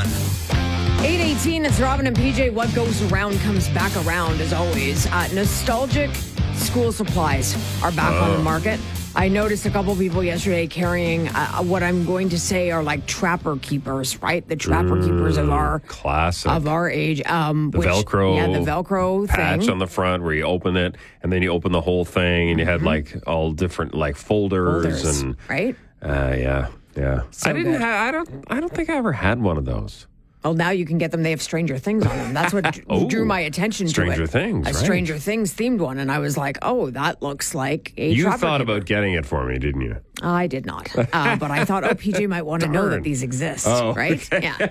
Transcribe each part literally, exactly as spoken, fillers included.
one. eight eighteen, it's Robin and P J. What goes around comes back around, as always. Uh, nostalgic school supplies are back Oh. on the market. I noticed a couple people yesterday carrying uh, what I'm going to say are like trapper keepers, right? The trapper keepers of our Classic. of our age. Um, the which, Velcro, yeah, the Velcro patch thing. on the front where you open it, and then you open the whole thing, and you had like all different like folders, Folders, and right? uh, yeah, yeah. So I didn't good. have. I don't. I don't think I ever had one of those. Well, now you can get them. They have Stranger Things on them. That's what d- Oh, drew my attention Stranger to it. Things, a right. Stranger Things themed one, and I was like, "Oh, that looks like a." You trapper thought keeper. about getting it for me, didn't you? I did not, uh, but I thought, oh, P J might want to know Darn. that these exist, Oh, right? Yeah.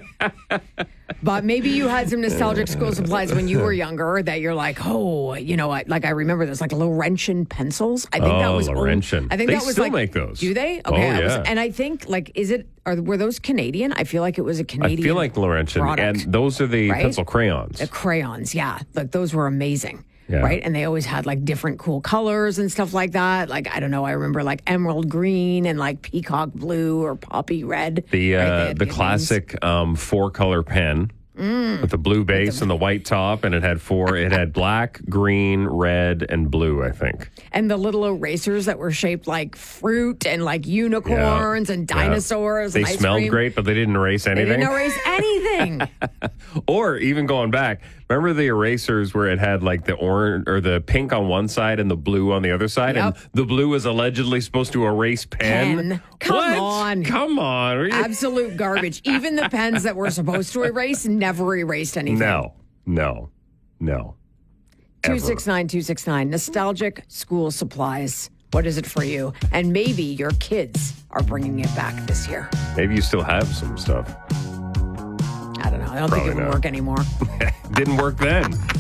But maybe you had some nostalgic school supplies when you were younger that you're like, oh, you know, I, like I remember there's like Laurentian pencils. I think that Oh, was old- Laurentian. I think They that was still like, make those. Do they? Okay, Oh, I was, yeah. and I think like, is it? Are were those Canadian? I feel like it was a I Canadian. feel like Laurentian, product. and those are the right? pencil crayons. The crayons, yeah, like those were amazing. Yeah. Right. And they always had like different cool colors and stuff like that. Like, I don't know. I remember like emerald green and like peacock blue or poppy red. The right? They uh, had the good classic um, four color pen with the blue base and the white top, and it had four. It had black, green, red, and blue. I think. names. And the little erasers that were shaped like fruit and like unicorns Yeah. and Yeah. dinosaurs. They and ice smelled cream. great, but they didn't erase They anything. didn't erase anything. Or even going back, remember the erasers where it had like the orange or the pink on one side and the blue on the other side, Yep. and the blue is allegedly supposed to erase pen. Pen. Come What? on. Come on. Are you- Absolute garbage. Even the pens that were supposed to erase never erased anything. No, no, no. two six nine two six nine. Nostalgic school supplies. What is it for you? And maybe your kids are bringing it back this year. Maybe you still have some stuff. I don't know. I don't Probably think it would not. work anymore. Didn't work then.